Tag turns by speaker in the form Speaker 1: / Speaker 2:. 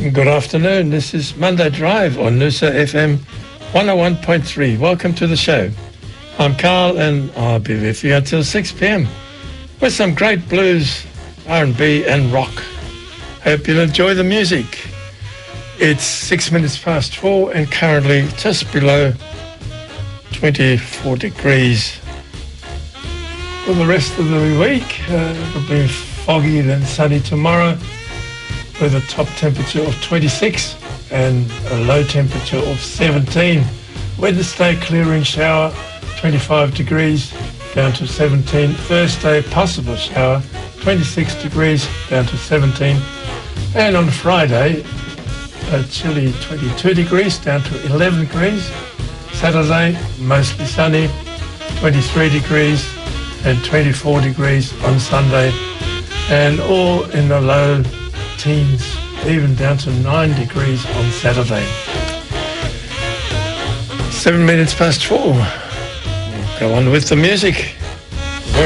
Speaker 1: Good afternoon. This is Monday Drive on Noosa FM 101.3. Welcome to the show. I'm Carl and I'll be with you until 6 p.m. with some great blues, R&B and rock. Hope you'll enjoy the music. It's 6 minutes past 4 and currently just below 24 degrees. For the rest of the week, it'll be foggy then sunny tomorrow, with a top temperature of 26 and a low temperature of 17. Wednesday, clearing shower, 25 degrees down to 17. Thursday, possible shower, 26 degrees down to 17. And on Friday, a chilly 22 degrees down to 11 degrees. Saturday, mostly sunny, 23 degrees and 24 degrees on Sunday. And all in the low teens, even down to 9 degrees on Saturday. 7 minutes past 4. We'll go on with the music.